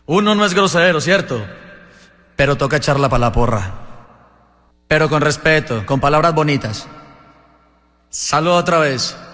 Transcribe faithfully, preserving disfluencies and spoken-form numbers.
Uno no es grosero, ¿cierto? Pero toca echarla pa' la porra. Pero con respeto, con palabras bonitas. Salud otra vez.